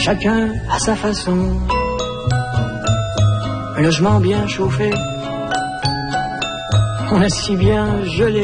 chacun à sa façon. Un logement bien chauffé, on a si bien gelé.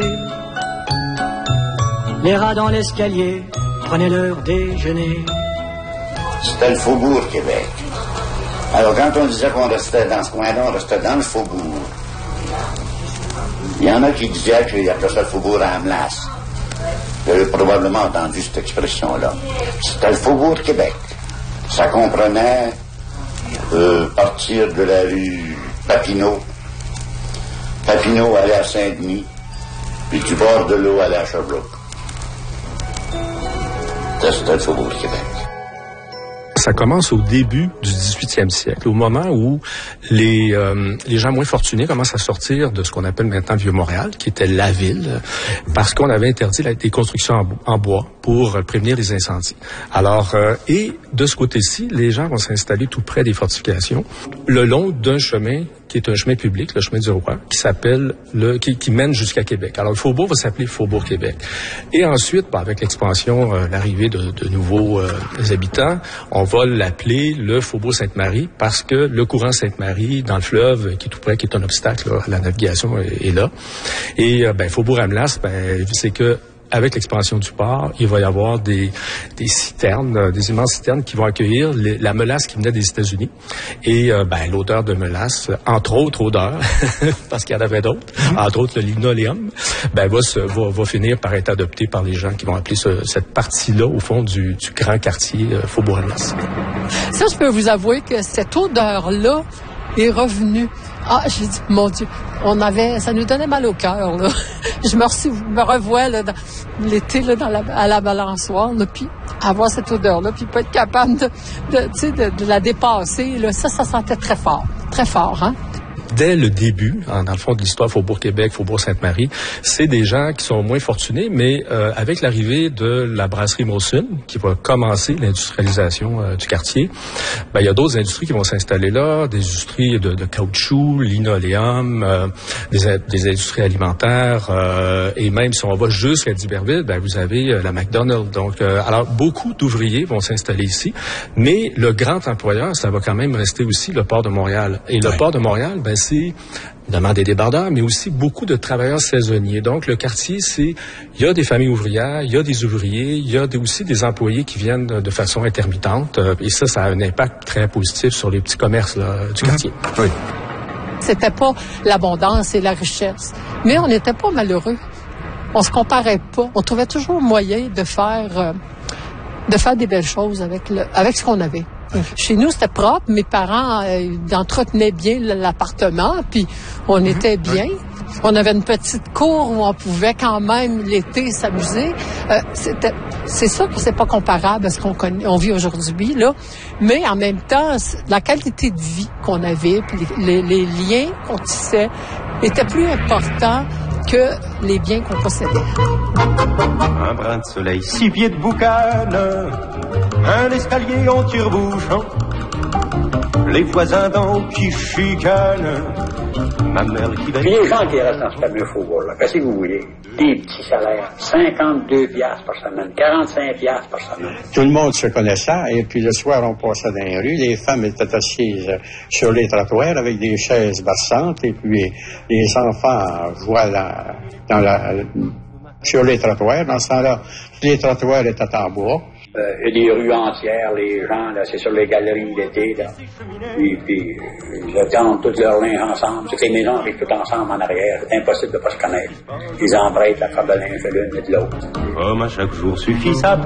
Les rats dans l'escalier prenaient leur déjeuner. C'était le Faubourg Québec. Alors quand on disait qu'on restait dans ce coin-là, on restait dans le Faubourg. Il y en a qui disaient qu'il appelait ça le Faubourg à Amlas. Vous avez probablement entendu cette expression-là. C'était le Faubourg Québec. Ça comprenait partir de la rue Papineau. Papineau allait à Saint-Denis, puis du bord de l'eau allait à Sherbrooke. C'était le Faubourg Québec. Ça commence au début du 18e siècle, au moment où les gens moins fortunés commencent à sortir de ce qu'on appelle maintenant Vieux-Montréal, qui était la ville, parce qu'on avait interdit des constructions en bois pour prévenir les incendies. Alors, et de ce côté-ci, les gens vont s'installer tout près des fortifications, le long d'un chemin qui est un chemin public, le chemin du roi, qui s'appelle qui mène jusqu'à Québec. Alors, le faubourg va s'appeler Faubourg Québec. Et ensuite, avec l'expansion, l'arrivée de nouveaux habitants, on va l'appeler le Faubourg Sainte-Marie parce que le courant Sainte-Marie, dans le fleuve, qui est tout près, qui est un obstacle à la navigation, est là. Et Faubourg Amlas, c'est que avec l'expansion du port, il va y avoir des citernes, des immenses citernes qui vont accueillir la mélasse qui venait des États-Unis. Et l'odeur de mélasse, entre autres odeurs, parce qu'il y en avait d'autres, entre autres le linoléum, va finir par être adopté par les gens qui vont appeler cette partie-là, au fond, du grand quartier Faubourg-Amlas. Ça, je peux vous avouer que cette odeur-là est revenue. Ah, j'ai dit, mon Dieu, ça nous donnait mal au cœur, là. Je me revois, là, l'été, là, à la balançoire, là, puis avoir cette odeur-là, puis pas être capable de la dépasser, là. Ça sentait très fort, hein. Dès le début, dans le fond de l'histoire Faubourg-Québec, Faubourg-Sainte-Marie, c'est des gens qui sont moins fortunés, mais avec l'arrivée de la brasserie Molson, qui va commencer l'industrialisation du quartier, il y a d'autres industries qui vont s'installer là, des industries de caoutchouc, linoléum, des industries alimentaires, et même si on va jusqu'à d'Iberville, vous avez la McDonald's. Donc, alors, beaucoup d'ouvriers vont s'installer ici, mais le grand employeur, ça va quand même rester aussi le port de Montréal. Et le port de Montréal, c'est évidemment des débardeurs, mais aussi beaucoup de travailleurs saisonniers. Donc, le quartier, il y a des familles ouvrières, il y a des ouvriers, il y a aussi des employés qui viennent de façon intermittente. Et ça a un impact très positif sur les petits commerces du quartier. Oui. C'était pas l'abondance et la richesse, mais on n'était pas malheureux. On se comparait pas. On trouvait toujours moyen de faire des belles choses avec ce qu'on avait. Chez nous, c'était propre. Mes parents entretenaient bien l'appartement, puis on était bien. On avait une petite cour où on pouvait quand même l'été s'amuser. C'est ça que c'est pas comparable à ce qu'on vit aujourd'hui, là. Mais en même temps, la qualité de vie qu'on avait, puis les liens qu'on tissait étaient plus importants que les biens qu'on possédait. Un brin de soleil, 6 pieds de boucane, un escalier en tire-bouchon, les voisins d'en qui chicanent, ma mère qui va... Puis les gens qui restent dans ce fameux faubourg-là, qu'est-ce que vous voulez? Des petits salaires, 52 piastres par semaine, 45 piastres par semaine. Tout le monde se connaissait, et puis le soir, on passait dans les rues, les femmes étaient assises sur les trottoirs avec des chaises bassantes, et puis les enfants jouaient sur les trottoirs. Dans ce temps-là, les trottoirs étaient en bois. Il y a des rues entières, les gens, là, c'est sur les galeries d'été, là. Puis ils attendent tous leurs linges ensemble. C'est que les maisons arrivent toutes ensemble en arrière. C'est impossible de ne pas se connaître. Ils empruntent la corde de linge de l'une et de l'autre. Comme à chaque jour suffit ça.